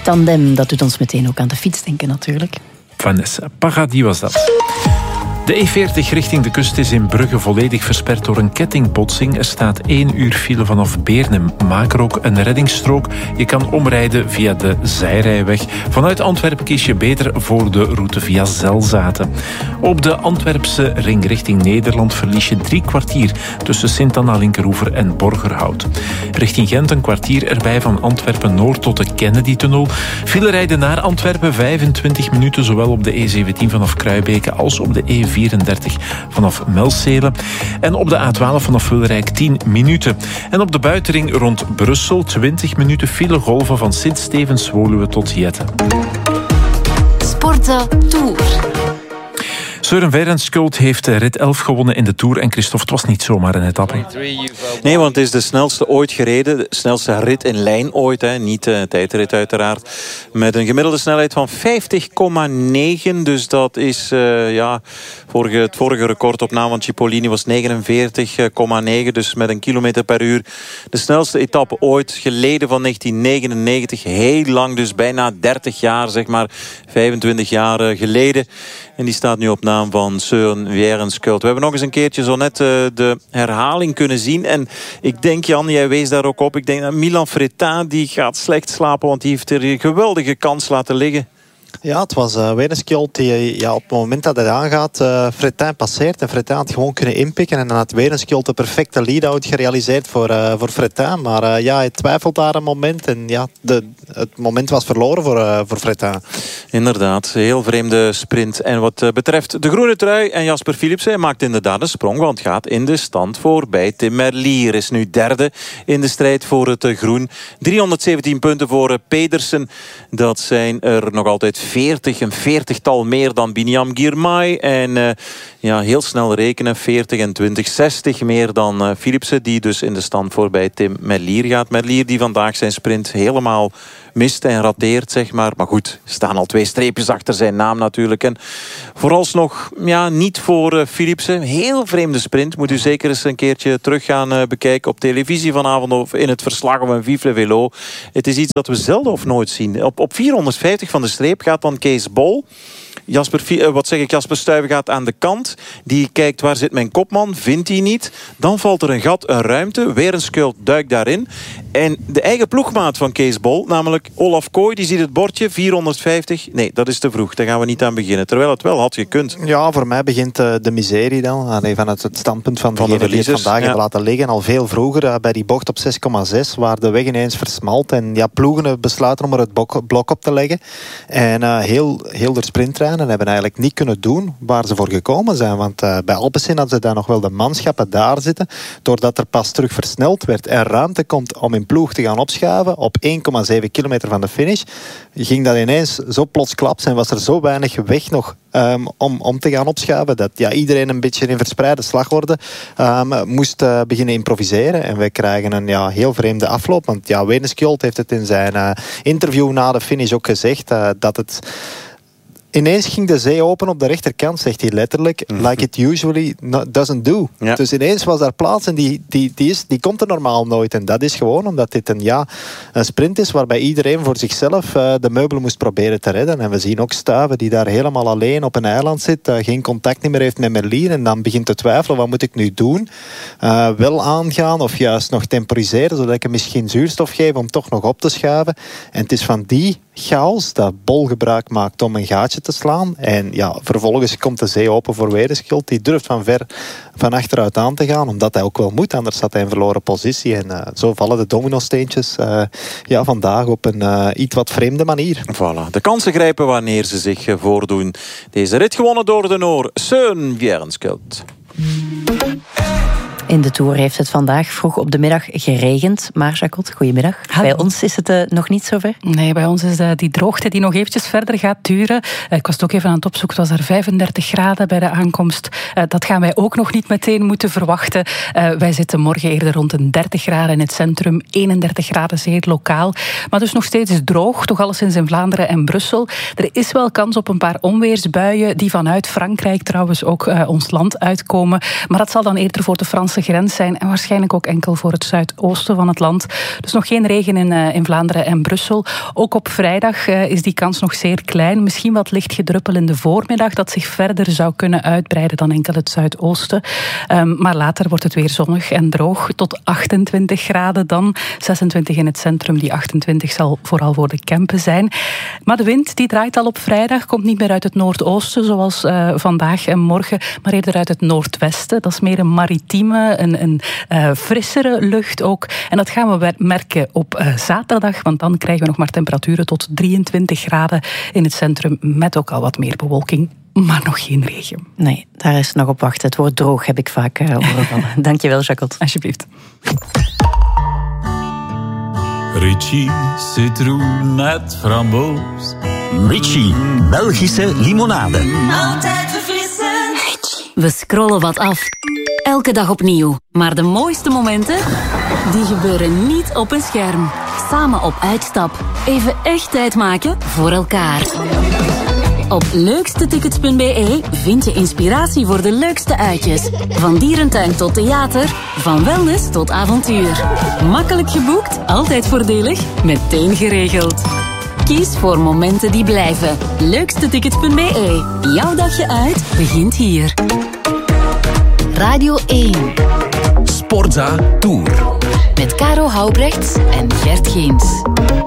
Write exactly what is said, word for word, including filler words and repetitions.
tandem, dat doet ons meteen ook aan de fiets denken natuurlijk. Vanessa Paradis was dat. De E veertig richting de kust is in Brugge volledig versperd door een kettingbotsing. Er staat één uur file vanaf Beernem. Maak er ook een reddingsstrook. Je kan omrijden via de zijrijweg. Vanuit Antwerpen kies je beter voor de route via Zelzaten. Op de Antwerpse ring richting Nederland verlies je drie kwartier tussen Sint-Anna-Linkeroever en Borgerhout. Richting Gent een kwartier erbij van Antwerpen-Noord tot de Kennedy-tunnel. File rijden naar Antwerpen vijfentwintig minuten, zowel op de E zeventien vanaf Kruibeke als op de E vierendertig vanaf Melcelen. En op de A twaalf vanaf Wilrijk tien minuten. En op de buitenring rond Brussel twintig minuten file golven van Sint-Stevens-Woluwe tot Jette. Sporten Tour. Søren Werenskjold heeft rit elf gewonnen in de Tour. En Christophe, het was niet zomaar een etappe. Nee, want het is de snelste ooit gereden. De snelste rit in lijn ooit. Hè. Niet de tijdrit uiteraard. Met een gemiddelde snelheid van vijftig komma negen. Dus dat is uh, ja, vorige, het vorige record op naam van Cipollini was negenenveertig komma negen. Dus met een kilometer per uur. De snelste etappe ooit. Geleden van negentien negenennegentig. Heel lang, dus bijna dertig jaar, zeg maar. vijfentwintig jaar geleden. En die staat nu op naam van Søren Werenskjold. We hebben nog eens een keertje zo net uh, de herhaling kunnen zien. En ik denk, Jan, jij wees daar ook op. Ik denk dat Milan Fretin, die gaat slecht slapen. Want die heeft er een geweldige kans laten liggen. Ja, het was uh, Werenskjold die ja, op het moment dat hij aangaat uh, Fretin passeert. En Fretin had gewoon kunnen inpikken. En dan had Werenskjold de perfecte lead-out gerealiseerd voor, uh, voor Fretin. Maar uh, ja, hij twijfelt daar een moment. En ja, de, het moment was verloren voor, uh, voor Fretin. Inderdaad, heel vreemde sprint. En wat uh, betreft de groene trui en Jasper Philipsen, hij maakt inderdaad een sprong. Want gaat in de stand voorbij. Tim Merlier is nu derde in de strijd voor het uh, groen. driehonderdzeventien punten voor uh, Pedersen. Dat zijn er nog altijd veertig, een veertigtal meer dan Biniam Girmay. En uh, ja, heel snel rekenen, veertig en twintig, zestig meer dan uh, Philipsen, die dus in de stand voorbij Tim Merlier gaat. Merlier die vandaag zijn sprint helemaal mist en rateert, zeg maar. Maar goed, er staan al twee streepjes achter zijn naam natuurlijk. En vooralsnog, ja, niet voor uh, Philipsen. Heel vreemde sprint. Moet u zeker eens een keertje terug gaan uh, bekijken op televisie vanavond of in het verslag of een Vive le Vélo. Het is iets dat we zelden of nooit zien. Op, op vierhonderdvijftig van de streep gaat dan Kees Bol. Jasper, wat zeg ik, Jasper Stuyven gaat aan de kant. Die kijkt, waar zit mijn kopman? Vindt hij niet. Dan valt er een gat, een ruimte. Werenskjold duikt daarin. En de eigen ploegmaat van Kees Bol, namelijk Olaf Kooi, die ziet het bordje vierhonderdvijftig. Nee, dat is te vroeg. Daar gaan we niet aan beginnen. Terwijl het wel had gekund. Ja, voor mij begint uh, de miserie dan. Allee, vanuit het standpunt van, van de die het vandaag ja. hebben laten liggen. Al veel vroeger uh, bij die bocht op zes komma zes, waar de weg ineens versmalt. En ja, ploegen besluiten om er het blok, blok op te leggen. En uh, heel, heel de sprinttreinen hebben eigenlijk niet kunnen doen waar ze voor gekomen zijn. Want uh, bij Alpecin hadden ze daar nog wel de manschappen daar zitten. Doordat er pas terug versneld werd en ruimte komt om in ploeg te gaan opschuiven op één komma zeven kilometer van de finish, ging dat ineens zo plotsklaps en was er zo weinig weg nog um, om, om te gaan opschuiven dat ja, iedereen een beetje in verspreide slagorde um, moest uh, beginnen improviseren. En wij krijgen een ja, heel vreemde afloop. Want ja, Werenskjold heeft het in zijn uh, interview na de finish ook gezegd uh, dat het ineens ging de zee open op de rechterkant, zegt hij letterlijk. Mm-hmm. Like it usually doesn't do. Ja. Dus ineens was daar plaats en die, die, die, is, die komt er normaal nooit. En dat is gewoon omdat dit een, ja, een sprint is waarbij iedereen voor zichzelf uh, de meubelen moest proberen te redden. En we zien ook Stuyven die daar helemaal alleen op een eiland zit. Uh, geen contact meer heeft met Merlier. En dan begint te twijfelen, wat moet ik nu doen? Uh, wel aangaan of juist nog temporiseren, zodat ik hem misschien zuurstof geef om toch nog op te schuiven. En het is van die chaos dat Bol gebruik maakt om een gaatje te slaan. En ja, vervolgens komt de zee open voor Werenskjold. Die durft van ver van achteruit aan te gaan, omdat hij ook wel moet, anders staat hij in verloren positie. En uh, zo vallen de dominosteentjes uh, ja, vandaag op een uh, iets wat vreemde manier. Voilà, de kansen grijpen wanneer ze zich uh, voordoen. Deze rit gewonnen door de Noor, Søren Werenskjold. In de Tour heeft het vandaag vroeg op de middag geregend. Maar Jacot, goedemiddag. Hallo. Bij ons is het uh, nog niet zover? Nee, bij ons is uh, die droogte die nog eventjes verder gaat duren. Uh, ik was het ook even aan het opzoeken. Het was er vijfendertig graden bij de aankomst. Uh, dat gaan wij ook nog niet meteen moeten verwachten. Uh, wij zitten morgen eerder rond een dertig graden in het centrum. eenendertig graden zeer lokaal. Maar dus nog steeds droog, toch alleszins in Vlaanderen en Brussel. Er is wel kans op een paar onweersbuien die vanuit Frankrijk trouwens ook uh, ons land uitkomen. Maar dat zal dan eerder voor de Franse Waalse grens zijn en waarschijnlijk ook enkel voor het zuidoosten van het land. Dus nog geen regen in, uh, in Vlaanderen en Brussel. Ook op vrijdag uh, is die kans nog zeer klein. Misschien wat licht gedruppel in de voormiddag dat zich verder zou kunnen uitbreiden dan enkel het zuidoosten. Um, maar later wordt het weer zonnig en droog tot achtentwintig graden dan. zesentwintig in het centrum, die achtentwintig zal vooral voor de Kempen zijn. Maar de wind die draait al op vrijdag, komt niet meer uit het noordoosten zoals uh, vandaag en morgen, maar eerder uit het noordwesten. Dat is meer een maritieme, een, een uh, frissere lucht ook. En dat gaan we merken op uh, zaterdag, want dan krijgen we nog maar temperaturen tot drieëntwintig graden in het centrum, met ook al wat meer bewolking. Maar nog geen regen. Nee, daar is nog op wachten. Het wordt droog, heb ik vaak uh, horen vallen. Dankjewel, Jacquot. Alsjeblieft. Ritchie, citroen, framboos. Ritchie, Belgische limonade. Altijd verfrissend. We scrollen wat af. Elke dag opnieuw. Maar de mooiste momenten, die gebeuren niet op een scherm. Samen op uitstap. Even echt tijd maken voor elkaar. Op leukstetickets punt b e vind je inspiratie voor de leukste uitjes. Van dierentuin tot theater, van wellness tot avontuur. Makkelijk geboekt, altijd voordelig, meteen geregeld. Kies voor momenten die blijven. leukstetickets punt b e. Jouw dagje uit begint hier. Radio één. Sportza Tour. Met Caro Houbrechts en Gert Geens.